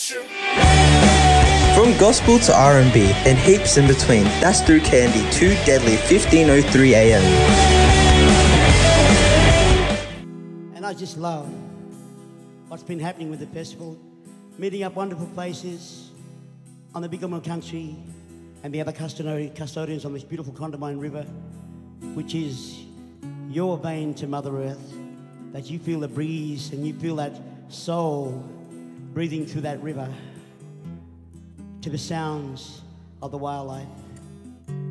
From gospel to R&B and heaps in between, that's through Candy 2 Deadly 15:03 a.m. And I just love what's been happening with the festival, meeting up wonderful faces on the Bigamon country and the other custodians on this beautiful Condamine River, which is your vein to Mother Earth, that you feel the breeze and you feel that soul breathing through that river to the sounds of the wildlife.